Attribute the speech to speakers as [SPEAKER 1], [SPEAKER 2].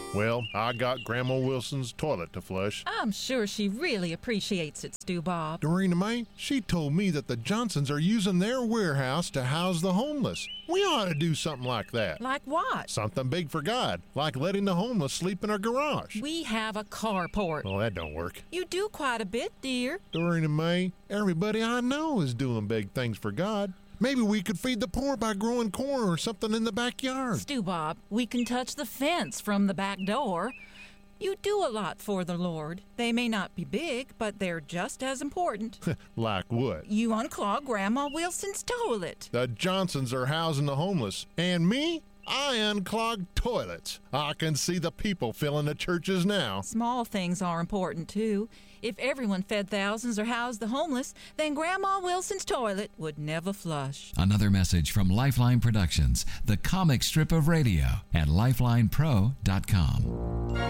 [SPEAKER 1] Well, I got Grandma Wilson's toilet to flush.
[SPEAKER 2] I'm sure she really appreciates it, Stu Bob.
[SPEAKER 1] Dorena May, she told me that the Johnsons are using their warehouse to house the homeless. We ought to do something like that.
[SPEAKER 2] Like what?
[SPEAKER 1] Something big for God, like letting the homeless sleep in our garage.
[SPEAKER 2] We have a carport.
[SPEAKER 1] Well, that don't work.
[SPEAKER 2] You do quite a bit, dear.
[SPEAKER 1] Dorena May, everybody I know is doing big things for God. Maybe we could feed the poor by growing corn or something in the backyard.
[SPEAKER 2] Stu Bob, we can touch the fence from the back door. You do a lot for the Lord. They may not be big, but they're just as important.
[SPEAKER 1] Like what?
[SPEAKER 2] You unclog Grandma Wilson's toilet.
[SPEAKER 1] The Johnsons are housing the homeless. And me? I unclog toilets. I can see the people filling the churches now.
[SPEAKER 2] Small things are important, too. If everyone fed thousands or housed the homeless, then Grandma Wilson's toilet would never flush.
[SPEAKER 3] Another message from Lifeline Productions, the comic strip of radio at lifelinepro.com.